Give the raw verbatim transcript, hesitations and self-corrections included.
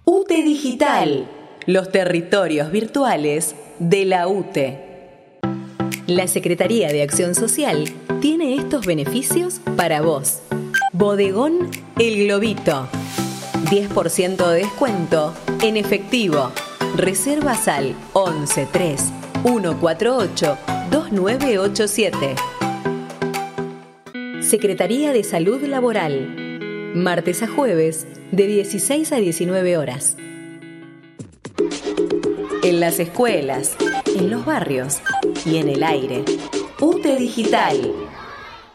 U T E Digital, los territorios virtuales de la U T E. La Secretaría de Acción Social tiene estos beneficios para vos. Bodegón El Globito. diez por ciento de descuento en efectivo. Reservas al once tres uno cuatro ocho dos nueve ocho siete. Secretaría de Salud Laboral. Martes a jueves, de dieciséis a diecinueve horas. En las escuelas, en los barrios y en el aire. U T E Digital.